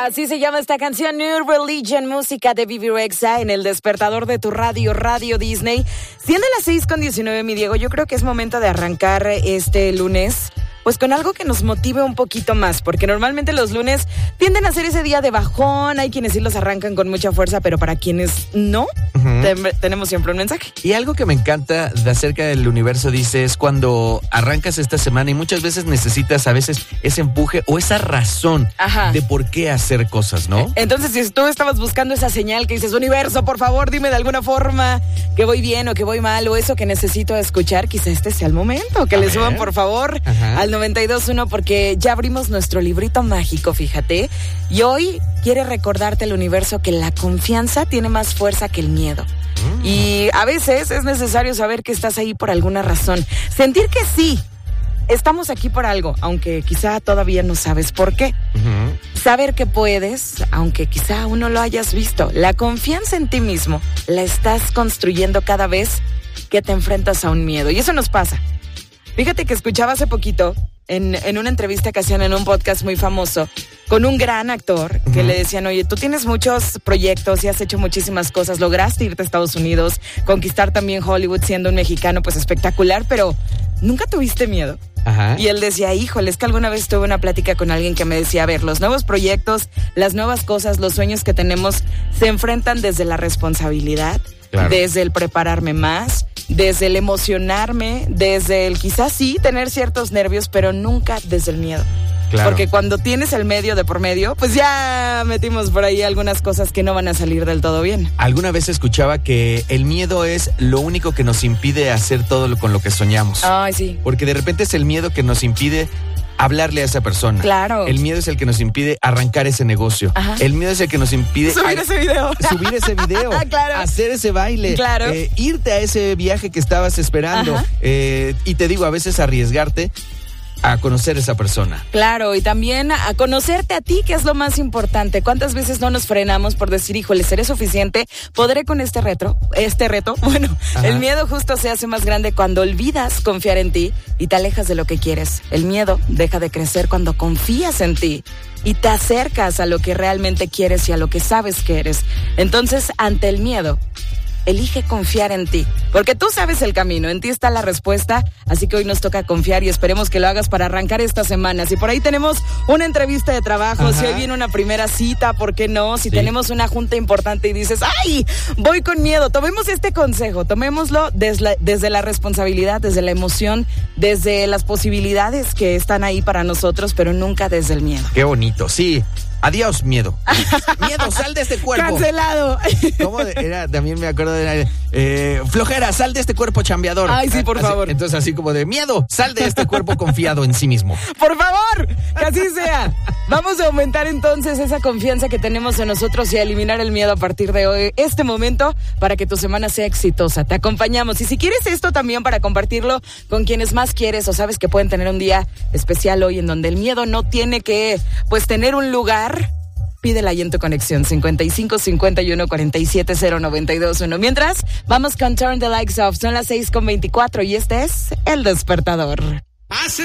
Así se llama esta canción, New Religion, música de Vivi Rexha en el despertador de tu radio, Radio Disney. Siendo las 6:19, mi Diego, yo creo que es momento de arrancar este lunes pues con algo que nos motive un poquito más, porque normalmente los lunes tienden a ser ese día de bajón, hay quienes sí los arrancan con mucha fuerza, pero para quienes no, tenemos siempre un mensaje. Y algo que me encanta de acerca del universo, dice, es cuando arrancas esta semana y muchas veces necesitas a veces ese empuje o esa razón de por qué hacer cosas, ¿no? Entonces, si tú estabas buscando esa señal que dices, universo, por favor, dime de alguna forma que voy bien o que voy mal o eso que necesito escuchar, quizá este sea el momento, que le suban, por favor, al 92.1, porque ya abrimos nuestro librito mágico, fíjate, y hoy quiere recordarte el universo que la confianza tiene más fuerza que el miedo. Y a veces es necesario saber que estás ahí por alguna razón, sentir que sí, estamos aquí por algo, aunque quizá todavía no sabes por qué. Saber que puedes, aunque quizá aún no lo hayas visto. La confianza en ti mismo la estás construyendo cada vez que te enfrentas a un miedo, y eso nos pasa. Fíjate que escuchaba hace poquito en una entrevista que hacían en un podcast muy famoso con un gran actor que le decían, oye, tú tienes muchos proyectos y has hecho muchísimas cosas, lograste irte a Estados Unidos, conquistar también Hollywood siendo un mexicano pues espectacular, pero ¿nunca tuviste miedo? Y él decía, híjole, es que alguna vez tuve una plática con alguien que me decía, a ver, los nuevos proyectos, las nuevas cosas, los sueños que tenemos se enfrentan desde la responsabilidad, desde el prepararme más, desde el emocionarme, desde el quizás sí tener ciertos nervios, pero nunca desde el miedo. Porque cuando tienes el medio de por medio, pues ya metimos por ahí algunas cosas que no van a salir del todo bien. Alguna vez escuchaba que el miedo es lo único que nos impide hacer todo con lo que soñamos. Ay, sí. Porque de repente es el miedo que nos impide hablarle a esa persona. Claro. El miedo es el que nos impide arrancar ese negocio. El miedo es el que nos impide subir ese video. Claro. Hacer ese baile. Claro. Irte a ese viaje que estabas esperando. Y te digo, a veces arriesgarte a conocer a esa persona. Claro, y también a conocerte a ti, que es lo más importante. ¿Cuántas veces no nos frenamos por decir, híjole, ¿seré suficiente? ¿Podré con este reto? Bueno, el miedo justo se hace más grande cuando olvidas confiar en ti y te alejas de lo que quieres. El miedo deja de crecer cuando confías en ti y te acercas a lo que realmente quieres y a lo que sabes que eres. Entonces, ante el miedo, elige confiar en ti, porque tú sabes el camino, en ti está la respuesta, así que hoy nos toca confiar y esperemos que lo hagas para arrancar esta semana. Si por ahí tenemos una entrevista de trabajo, si hoy viene una primera cita, ¿por qué no? Si tenemos una junta importante y dices, ¡ay! Voy con miedo, tomemos este consejo, tomémoslo desde la responsabilidad, desde la emoción, desde las posibilidades que están ahí para nosotros, pero nunca desde el miedo. Qué bonito, sí. Adiós, miedo. Miedo, sal de este cuerpo. Cancelado. ¿Cómo era? También me acuerdo de flojera, sal de este cuerpo chambeador. Ay, sí, por favor. Entonces, así como de miedo, sal de este cuerpo confiado en sí mismo. Por favor, que así sea. Vamos a aumentar entonces esa confianza que tenemos en nosotros y a eliminar el miedo a partir de hoy, este momento, para que tu semana sea exitosa. Te acompañamos. Y si quieres esto también para compartirlo con quienes más quieres o sabes que pueden tener un día especial hoy en donde el miedo no tiene que, pues, tener un lugar, pídela ahí en tu conexión 55 51 47 0921. Mientras, vamos con Turn the Lights Off. Son las 6:24 y este es El Despertador.